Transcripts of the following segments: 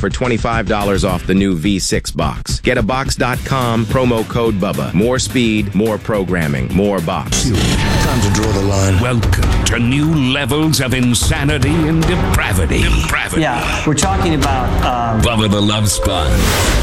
for $25 off the new V6 box. Getabox.com, promo code Bubba. More speed, more programming, more box. Time to draw the line. Welcome to new levels of insanity and depravity. Yeah, we're talking about... Bubba the Love Sponge.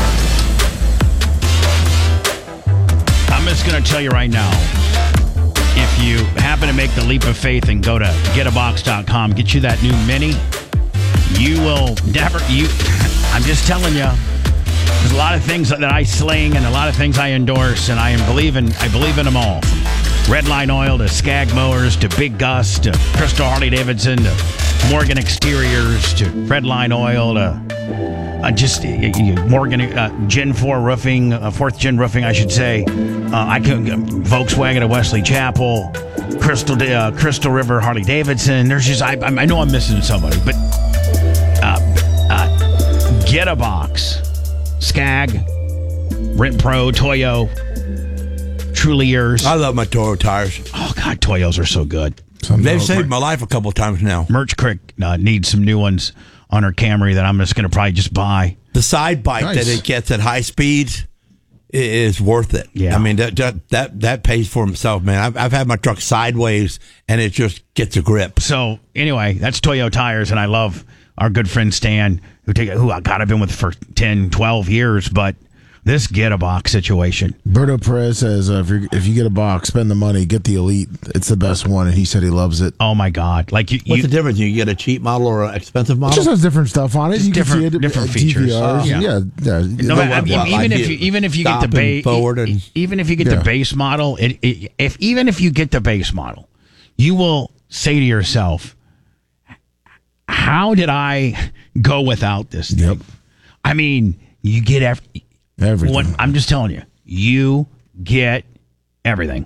I'm just going to tell you right now, if you happen to make the leap of faith and go to getabox.com, get you that new Mini, you will never... I'm just telling you, there's a lot of things that I sling and a lot of things I endorse, and I believe in them all. From Redline Oil to Skag Mowers to Big Gus to Crystal Harley-Davidson to Morgan Exteriors to Redline Oil to Morgan Gen 4 Roofing, 4th Gen Roofing, I should say. Volkswagen of Wesley Chapel, Crystal River Harley-Davidson. There's just I know I'm missing somebody, but Get a Box, Skag, Rent Pro, Toyo, Truly Yours. I love my Toyo tires. Oh God, Toyos are so good. They've saved my life a couple times now. Merch Creek needs some new ones on her Camry that I'm just going to probably just buy. The side bite that it gets at high speeds is worth it. Yeah. I mean, that pays for itself, man. I've had my truck sideways, and it just gets a grip. So, anyway, that's Toyo Tires, and I love our good friend Stan, who I've been with for 10, 12 years, but this Get a Box situation. Berto Perez says, if you get a box, spend the money, get the Elite. It's the best one, and he said he loves it. Oh, my God. What's the difference? You get a cheap model or an expensive model? It just has different stuff on it. You different, can see it, different features. Even if you get the base, even if you get the base model, even if you get the base model, you will say to yourself, how did I go without this thing? Yep. I mean, you get everything. I'm just telling you, you get everything.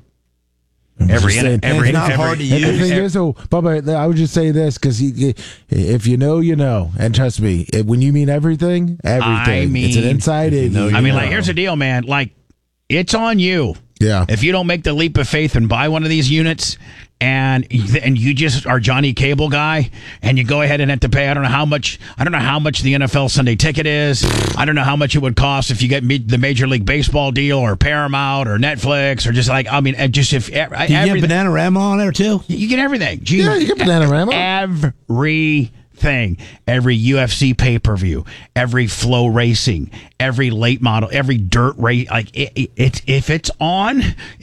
It's not hard to use. Bubba, I would just say this, because if you know, you know. And trust me, when you mean everything, I mean, it's an inside here's the deal, man. Like, it's on you. Yeah. If you don't make the leap of faith and buy one of these units, and you just are Johnny Cable guy, and you go ahead and have to pay, I don't know how much the NFL Sunday ticket is. I don't know how much it would cost if you get the Major League Baseball deal or Paramount or Netflix or just like, I mean, just if... Do you get Bananarama on there too? You get everything. Yeah, you get Bananarama. Everything. Every UFC pay-per-view, every flow racing, every late model, every dirt race. Like if it's on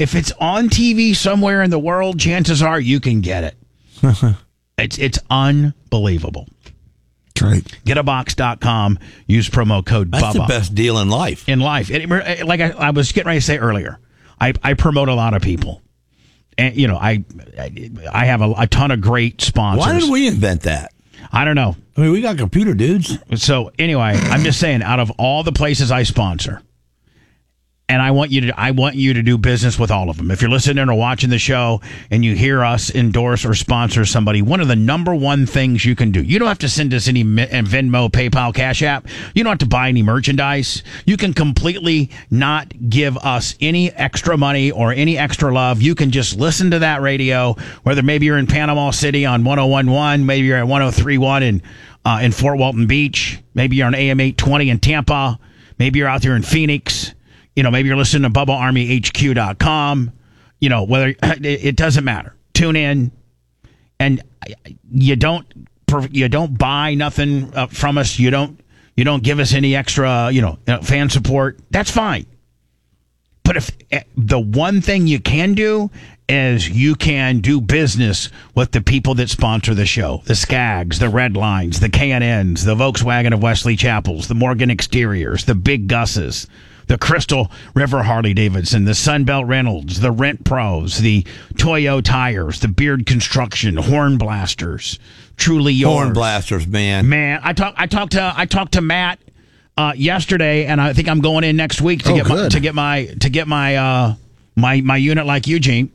TV somewhere in the world, chances are you can get it. It's unbelievable. That's right. Getabox.com. Use promo code Bubba. That's the best deal in life. Like I was getting ready to say earlier, I promote a lot of people. And, I have a ton of great sponsors. Why did we invent that? I don't know. I mean, we got computer dudes. So anyway, I'm just saying, out of all the places I sponsor, and I want you to do business with all of them. If you're listening or watching the show and you hear us endorse or sponsor somebody, one of the number one things you can do, you don't have to send us any Venmo, PayPal, Cash App. You don't have to buy any merchandise. You can completely not give us any extra money or any extra love. You can just listen to that radio, whether maybe you're in Panama City on 101.1, maybe you're at 103.1 in Fort Walton Beach, maybe you're on AM 820 in Tampa, maybe you're out there in Phoenix. Maybe you're listening to BubbaArmyHQ.com. Whether it doesn't matter. Tune in, and you don't buy nothing from us. You don't give us any extra fan support. That's fine. But if the one thing you can do is you can do business with the people that sponsor the show, the Skags, the Redlines, the K&Ns, the Volkswagen of Wesley Chapels, the Morgan Exteriors, the Big Gusses, the Crystal River Harley-Davidson, the Sunbelt Reynolds, the Rent Pros, the Toyo Tires, the Beard Construction, Horn Blasters, Truly Yours. Horn Blasters, man. Man, I talked to Matt yesterday, and I think I'm going in next week to get my unit like Eugene.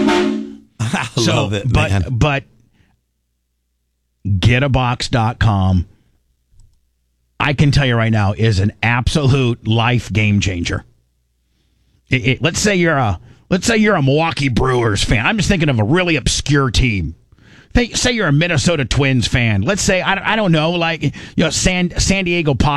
I love it, man. But getabox.com, I can tell you right now, is an absolute life game changer. Let's say you're a Milwaukee Brewers fan. I'm just thinking of a really obscure team. Say you're a Minnesota Twins fan. Let's say I don't know, like San Diego Padres.